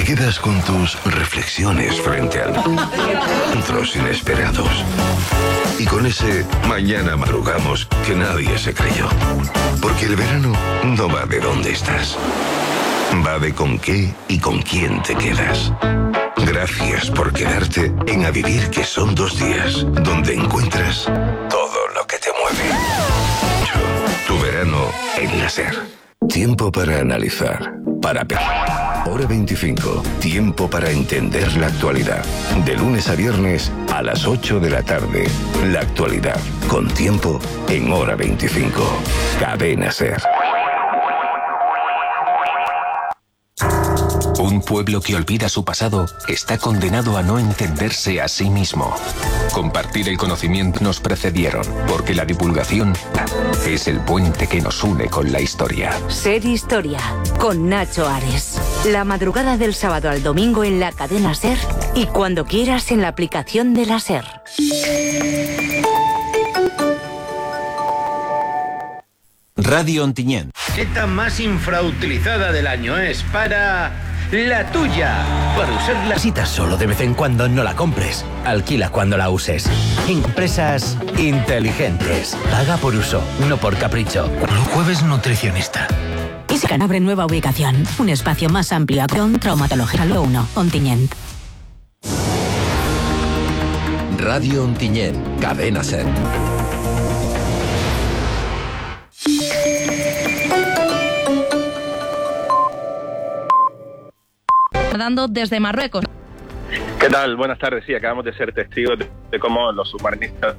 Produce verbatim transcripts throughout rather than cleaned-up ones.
quedas con tus reflexiones frente al encuentros inesperados. Y con ese mañana madrugamos que nadie se creyó. Porque el verano no va de dónde estás. Va de con qué y con quién te quedas. Gracias por quedarte en A Vivir, que son dos días, donde encuentras todo lo que te mueve. Tu verano en la SER. Tiempo para analizar, para pensar. Hora veinticinco. Tiempo para entender la actualidad. De lunes a viernes a las ocho de la tarde. La actualidad, con tiempo, en Hora veinticinco. Cadena SER. Un pueblo que olvida su pasado está condenado a no entenderse a sí mismo. Compartir el conocimiento nos precedieron, porque la divulgación es el puente que nos une con la historia. Ser Historia, con Nacho Ares. La madrugada del sábado al domingo en la cadena SER y cuando quieras en la aplicación de la SER. Radio Ontinyent. Esta más infrautilizada del año es para la tuya. Para usarla. Necesitas solo de vez en cuando, no la compres. Alquila cuando la uses. Empresas inteligentes. Paga por uso, no por capricho. Los jueves nutricionista. Iscan abre nueva ubicación. Un espacio más amplio con traumatología. Lo uno, Ontinyent. Radio Ontinyent. Cadena SER. Dando desde Marruecos. ¿Qué tal? Buenas tardes. Sí, acabamos de ser testigos de, de cómo los submarinistas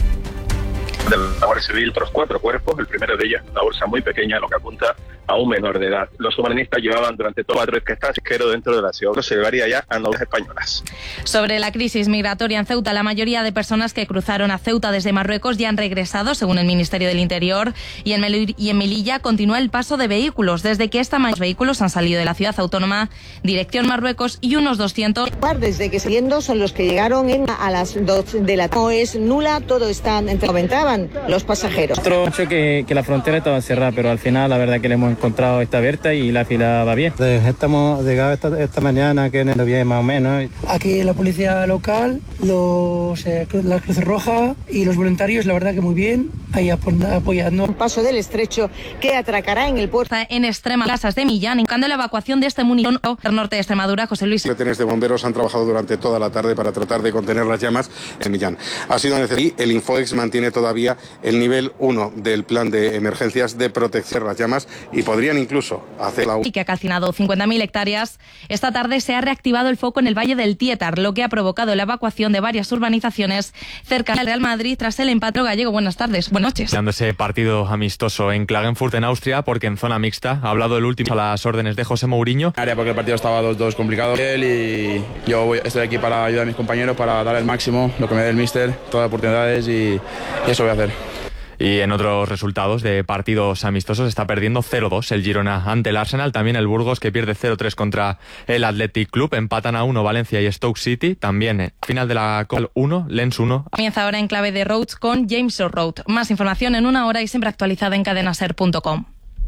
de la Guardia Civil, otros cuatro cuerpos, el primero de ellos una bolsa muy pequeña, lo que apunta a un menor de edad. Los submarinistas llevaban durante todo cuatro que está pesquero dentro de la ciudad. Se llevaría ya a naves españolas. Sobre la crisis migratoria en Ceuta, la mayoría de personas que cruzaron a Ceuta desde Marruecos ya han regresado, según el Ministerio del Interior, y en, Mel- y en Melilla continúa el paso de vehículos. Desde que esta mañana los vehículos han salido de la ciudad autónoma, dirección Marruecos, y unos doscientos... Desde que saliendo son los que llegaron en, a las dos de la tarde. No es nula, todo está, comentaban los pasajeros. Otro hecho que, que la frontera estaba cerrada, pero al final la verdad que le hemos encontrado está abierta y la fila va bien. Estamos llegados esta, esta mañana, que no bien más o menos. Aquí la policía local, los, eh, la Cruz Roja y los voluntarios, la verdad que muy bien, ahí apoyando. Un paso del estrecho que atracará en el puerto. En extremas casas de Millán, indicando la evacuación de este municipio del norte de Extremadura. José Luis. Trenes de bomberos han trabajado durante toda la tarde para tratar de contener las llamas en Millán. Ha sido necesario. El Infoex mantiene todavía el nivel uno del plan de emergencias de protección de las llamas y podrían incluso hacer la... Y que ha calcinado cincuenta mil hectáreas. Esta tarde se ha reactivado el foco en el Valle del Tietar, lo que ha provocado la evacuación de varias urbanizaciones cerca del Real Madrid tras el empate gallego. Buenas tardes, buenas noches. Dando ese partido amistoso en Klagenfurt, en Austria, porque en zona mixta ha hablado el último a las órdenes de José Mourinho. Porque el partido estaba dos dos complicado él y yo voy, estoy aquí para ayudar a mis compañeros, para dar el máximo, lo que me dé el míster, todas las oportunidades y, y eso voy a hacer. Y en otros resultados de partidos amistosos está perdiendo cero dos el Girona ante el Arsenal, también el Burgos que pierde cero tres contra el Athletic Club, empatan a uno Valencia y Stoke City, también final de la Copa uno, Lens uno. Comienza ahora en clave de Roads con James Road. Más información en una hora y siempre actualizada en cadena ser punto com.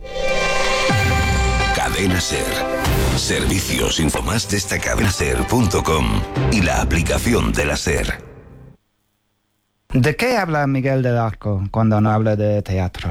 Cadena SER. Servicios info más destacados en ser punto com y la aplicación de la SER. ¿De qué habla Miguel del Arco cuando no habla de teatro?